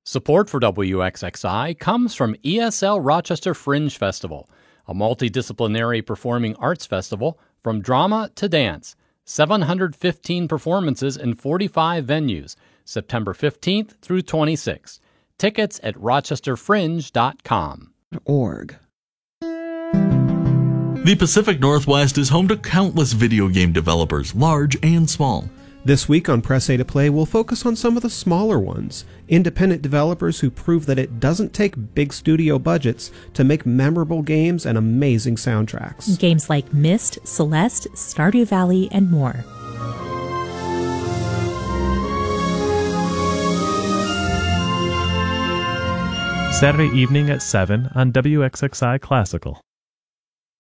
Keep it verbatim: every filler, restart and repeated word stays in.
Support for W X X I comes from E S L Rochester Fringe Festival, a multidisciplinary performing arts festival from drama to dance. seven hundred fifteen performances in forty-five venues, September fifteenth through twenty-sixth. Tickets at rochester fringe dot com. Org. The Pacific Northwest is home to countless video game developers, large and small. This week on Press A to Play, we'll focus on some of the smaller ones, independent developers who prove that it doesn't take big studio budgets to make memorable games and amazing soundtracks. Games like Myst, Celeste, Stardew Valley, and more. Saturday evening at seven on W X X I Classical.